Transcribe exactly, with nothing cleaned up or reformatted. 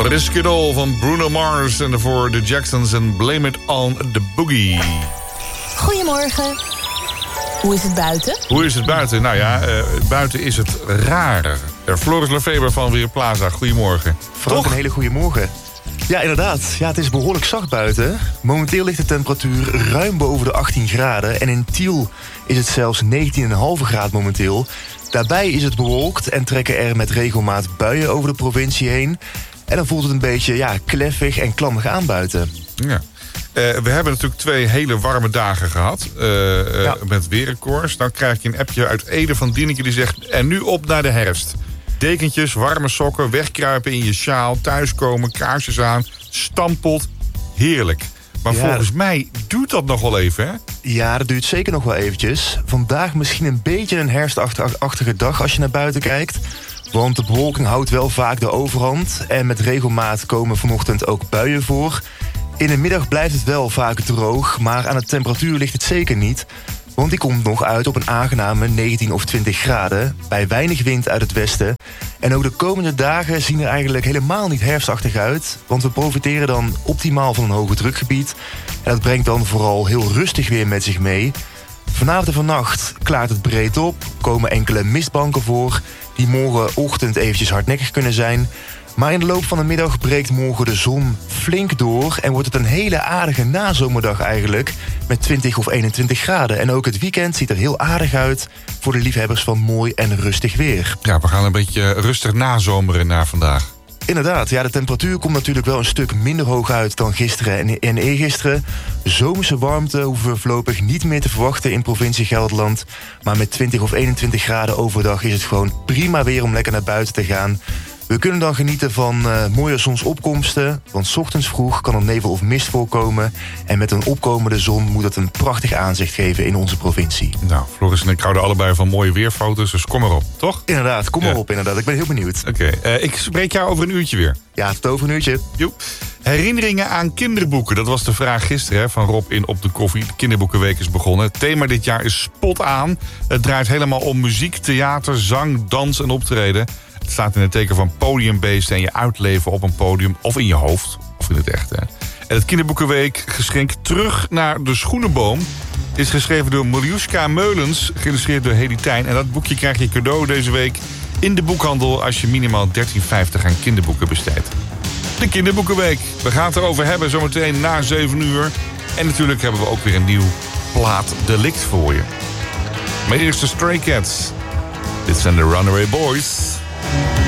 Risk It All van Bruno Mars en daarvoor The Jacksons en Blame It On The Boogie. Goedemorgen. Hoe is het buiten? Hoe is het buiten? Nou ja, uh, buiten is het raar. Uh, Floris Lefeber van Weerplaza, goedemorgen. Frank, Toch? Een hele goede morgen. Ja, inderdaad. Ja, het is behoorlijk zacht buiten. Momenteel ligt de temperatuur ruim boven de achttien graden. En in Tiel is het zelfs negentien komma vijf graden momenteel. Daarbij is het bewolkt en trekken er met regelmaat buien over de provincie heen. En dan voelt het een beetje ja, kleffig en klammig aan buiten. Ja. Uh, we hebben natuurlijk twee hele warme dagen gehad. Uh, uh, ja. Met weerrecords. Dan krijg je een appje uit Ede van Dieneke die zegt... en nu op naar de herfst. Dekentjes, warme sokken, wegkruipen in je sjaal... thuiskomen, kaarsjes aan, stampot. Heerlijk. Maar ja, volgens mij duurt dat nog wel even, hè? Ja, dat duurt zeker nog wel eventjes. Vandaag misschien een beetje een herfstachtige dag als je naar buiten kijkt. Want de bewolking houdt wel vaak de overhand. En met regelmaat komen vanochtend ook buien voor. In de middag blijft het wel vaak droog, maar aan de temperatuur ligt het zeker niet. Want die komt nog uit op een aangename negentien of twintig graden... bij weinig wind uit het westen. En ook de komende dagen zien er eigenlijk helemaal niet herfstachtig uit... want we profiteren dan optimaal van een hoge drukgebied... en dat brengt dan vooral heel rustig weer met zich mee. Vanavond en vannacht klaart het breed op, komen enkele mistbanken voor... die morgenochtend eventjes hardnekkig kunnen zijn... Maar in de loop van de middag breekt morgen de zon flink door... en wordt het een hele aardige nazomerdag eigenlijk... met twintig of eenentwintig graden. En ook het weekend ziet er heel aardig uit... voor de liefhebbers van mooi en rustig weer. Ja, we gaan een beetje rustig nazomeren na vandaag. Inderdaad, ja, de temperatuur komt natuurlijk wel een stuk minder hoog uit... dan gisteren en, en eergisteren. Zomerse warmte hoeven we voorlopig niet meer te verwachten in provincie Gelderland. Maar met twintig of eenentwintig graden overdag is het gewoon prima weer om lekker naar buiten te gaan... We kunnen dan genieten van uh, mooie zonsopkomsten... want 's ochtends vroeg kan er nevel of mist voorkomen... en met een opkomende zon moet het een prachtig aanzicht geven in onze provincie. Nou, Floris en ik houden allebei van mooie weerfoto's, dus kom maar op, toch? Inderdaad, kom maar ja. op, inderdaad. Ik ben heel benieuwd. Oké, okay. uh, ik spreek jou over een uurtje weer. Ja, tot over een uurtje. Joep. Herinneringen aan kinderboeken, dat was de vraag gisteren hè, van Rob in Op de Koffie. De kinderboekenweek is begonnen. Het thema dit jaar is spot aan. Het draait helemaal om muziek, theater, zang, dans en optreden. Het staat in het teken van podiumbeesten en je uitleven op een podium of in je hoofd, of in het echt. Hè. En het Kinderboekenweek geschenk Terug naar de Schoenenboom is geschreven door Miljuska Meulens, geïllustreerd door Hedy Tijn. En dat boekje krijg je cadeau deze week in de boekhandel als je minimaal dertien vijftig aan kinderboeken besteedt. De Kinderboekenweek. We gaan het erover hebben zometeen na zeven uur. En natuurlijk hebben we ook weer een nieuw plaat delict voor je. Maar eerst de Stray Cats. Dit zijn de Runaway Boys.